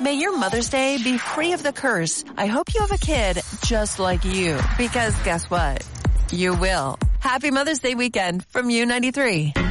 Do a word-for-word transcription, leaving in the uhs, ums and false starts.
May your Mother's Day be free of the curse. I hope you have a kid just like you. Because guess what? You will. Happy Mother's Day weekend from U ninety-three.